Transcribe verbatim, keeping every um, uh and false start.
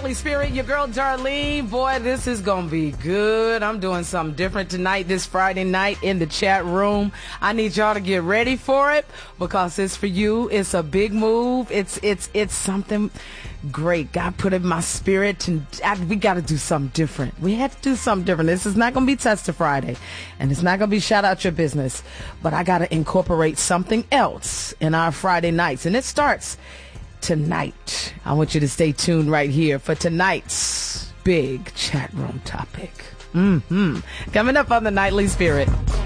Nightly Spirit, your girl Darlene. Boy, this is going to be good. I'm doing something different tonight, this Friday night in the chat room. I need y'all to get ready for it because it's for you. It's a big move. It's it's it's something great. God put in my spirit, and I, we got to do something different. We had to do something different. This is not going to be Tester Friday, and it's not going to be Shout Out Your Business, but I got to incorporate something else in our Friday nights, and it starts tonight. I want you to stay tuned right here for tonight's big chat room topic. Mm-hmm. Coming up on the Nightly Spirit.